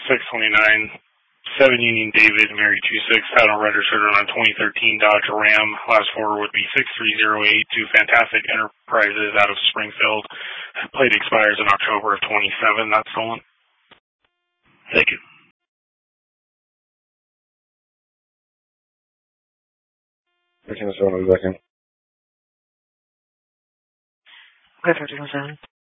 629. 7 Union David, Mary 26, title registered on a 2013 Dodge Ram. Last four would be 63082. Fantastic Enterprises out of Springfield. Plate expires in October of 27. That's stolen. Thank you. 1307, I'll be back in. Okay, 1307.